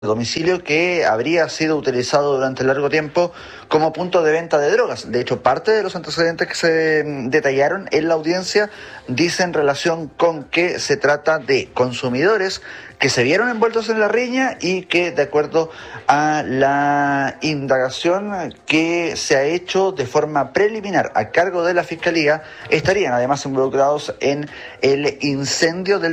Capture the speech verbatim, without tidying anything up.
domicilio que habría sido utilizado durante largo tiempo como punto de venta de drogas. De hecho, parte de los antecedentes que se detallaron en la audiencia dicen relación con que se trata de consumidores que se vieron envueltos en la riña y que, de acuerdo a la indagación que se ha hecho de forma preliminar a cargo de la Fiscalía, estarían además involucrados en el incendio del